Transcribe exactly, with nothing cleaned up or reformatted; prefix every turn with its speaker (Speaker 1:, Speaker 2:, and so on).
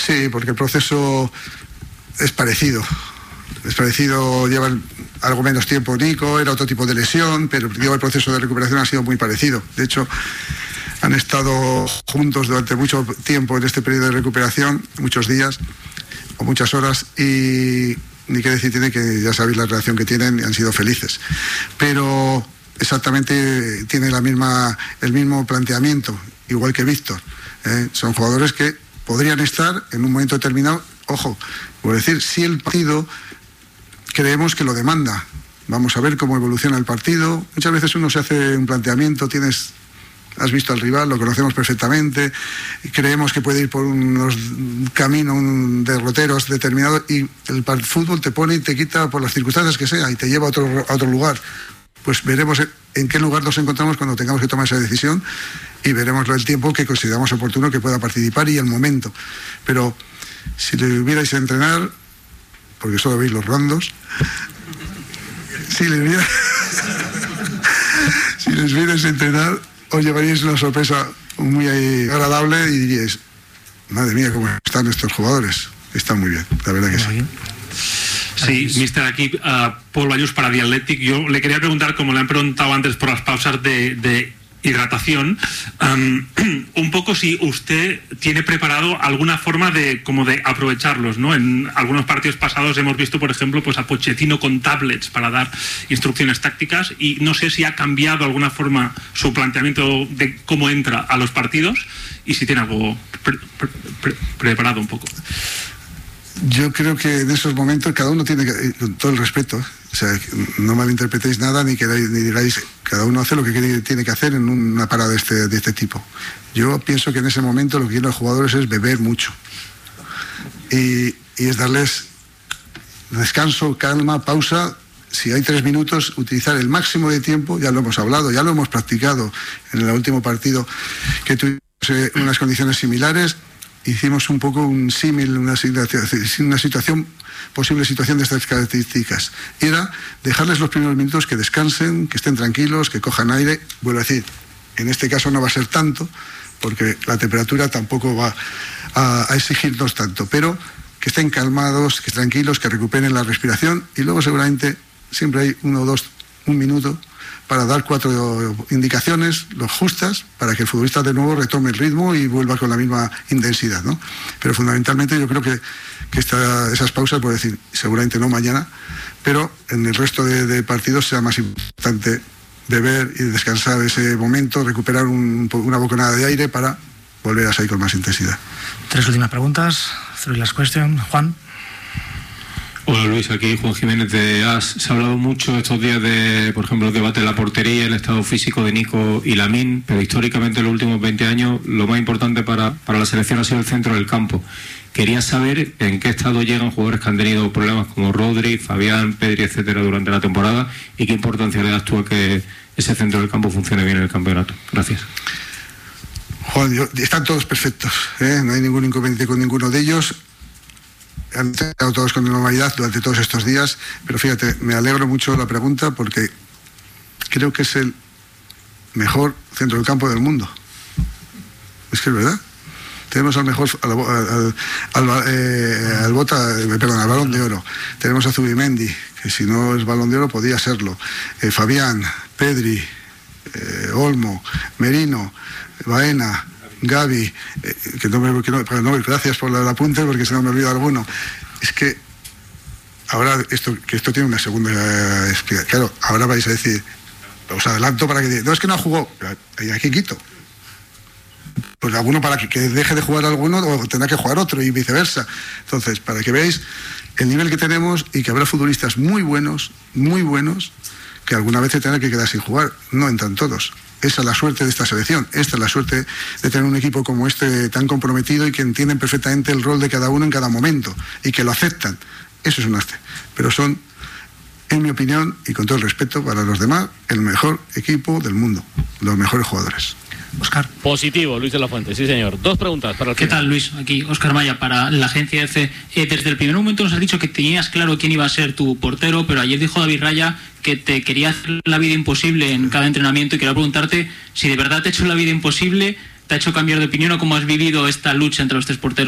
Speaker 1: Sí, porque el proceso es parecido. Es parecido, lleva algo menos tiempo Nico, era otro tipo de lesión, pero digo, el proceso de recuperación ha sido muy parecido. De hecho, han estado juntos durante mucho tiempo en este periodo de recuperación, muchos días o muchas horas, y ni qué decir tiene que ya sabéis la relación que tienen y han sido felices. Pero exactamente tiene la misma, el mismo planteamiento, igual que Víctor. ¿eh? Son jugadores que podrían estar en un momento determinado, ojo, por decir, si el partido creemos que lo demanda. Vamos a ver cómo evoluciona el partido. Muchas veces uno se hace un planteamiento, tienes, has visto al rival, lo conocemos perfectamente, creemos que puede ir por unos caminos un derroteros determinados y el fútbol te pone y te quita por las circunstancias que sea y te lleva a otro, a otro lugar. Pues veremos en qué lugar nos encontramos cuando tengamos que tomar esa decisión y veremos el tiempo que consideramos oportuno que pueda participar y el momento. Pero si le hubierais a entrenar, porque solo veis los rondos, si les vierais, si les vierais a entrenar, os llevaríais una sorpresa muy agradable y diríais, madre mía, cómo están estos jugadores. Están muy bien, la verdad que sí.
Speaker 2: Sí, mister, aquí uh, Paul Ballús para The Athletic. Yo le quería preguntar, como le han preguntado antes por las pausas de, de hidratación, um, un poco si usted tiene preparado alguna forma de como de aprovecharlos, ¿no? En algunos partidos pasados hemos visto, por ejemplo, pues a Pochettino con tablets para dar instrucciones tácticas y no sé si ha cambiado de alguna forma su planteamiento de cómo entra a los partidos y si tiene algo pre pre pre preparado un poco.
Speaker 1: Yo creo que en esos momentos cada uno tiene que, con todo el respeto, o sea, no malinterpretéis nada ni queráis, ni digáis, cada uno hace lo que quiere, tiene que hacer en una parada de este, de este tipo. Yo pienso que en ese momento lo que quieren los jugadores es beber mucho y, y es darles descanso, calma, pausa. Si hay tres minutos, utilizar el máximo de tiempo, ya lo hemos hablado, ya lo hemos practicado en el último partido que tuvimos en unas condiciones similares. Hicimos un poco un símil, una situación, una situación, posible situación de estas características. Era dejarles los primeros minutos que descansen, que estén tranquilos, que cojan aire. Vuelvo a decir, en este caso no va a ser tanto, porque la temperatura tampoco va a, a exigirnos tanto, pero que estén calmados, que estén tranquilos, que recuperen la respiración y luego seguramente siempre hay uno o dos, un minuto para dar cuatro indicaciones, los justas, para que el futbolista de nuevo retome el ritmo y vuelva con la misma intensidad, ¿no? Pero fundamentalmente yo creo que, que esta, esas pausas, por decir, seguramente no mañana, pero en el resto de, de partidos sea más importante beber y descansar ese momento, recuperar un, una bocanada de aire para volver a salir con más intensidad.
Speaker 3: Tres últimas preguntas, three last question. Juan.
Speaker 4: Hola Luis, aquí Juan Jiménez de A S. Se ha hablado mucho estos días de, por ejemplo, el debate de la portería, el estado físico de Nico y Lamine, pero históricamente en los últimos veinte años lo más importante para, para la selección ha sido el centro del campo. Quería saber en qué estado llegan jugadores que han tenido problemas como Rodri, Fabián, Pedri, etcétera, durante la temporada y qué importancia le das tú a que ese centro del campo funcione bien en el campeonato. Gracias.
Speaker 1: Juan, yo, están todos perfectos, ¿eh? No hay ningún inconveniente con ninguno de ellos. Han estado todos con normalidad durante todos estos días, pero fíjate, me alegro mucho de la pregunta porque creo que es el mejor centro del campo del mundo. Es que es verdad. Tenemos al mejor, al, al, al, eh, al, bota, perdón, al Balón de Oro. Tenemos a Zubimendi, que si no es Balón de Oro podía serlo. Eh, Fabián, Pedri, eh, Olmo, Merino, Baena, Gavi, eh, que no me, que no, no, gracias por el apunte porque se me ha olvidado alguno. Es que ahora esto, que esto tiene una segunda eh, explicación. Claro, ahora vais a decir, os adelanto para que no es que no jugó, y aquí quito. Pues alguno para que, que deje de jugar alguno o tendrá que jugar otro y viceversa. Entonces, para que veáis el nivel que tenemos y que habrá futbolistas muy buenos, muy buenos, que alguna vez se tendrán que quedar sin jugar. No entran todos. Esa es la suerte de esta selección. Esta es la suerte de tener un equipo como este tan comprometido y que entienden perfectamente el rol de cada uno en cada momento y que lo aceptan. Eso es un arte. Pero son, en mi opinión, y con todo el respeto para los demás, el mejor equipo del mundo. Los mejores jugadores.
Speaker 3: Óscar.
Speaker 5: Positivo, Luis de la Fuente, sí señor. Dos preguntas para el
Speaker 6: ¿Qué
Speaker 5: final.
Speaker 6: tal, Luis? Aquí Óscar Maya para la agencia F. Eh, desde el primer momento nos has dicho que tenías claro quién iba a ser tu portero, pero ayer dijo David Raya que te quería hacer la vida imposible en cada entrenamiento y quería preguntarte si de verdad te ha hecho la vida imposible, te ha hecho cambiar de opinión o cómo has vivido esta lucha entre los tres porteros.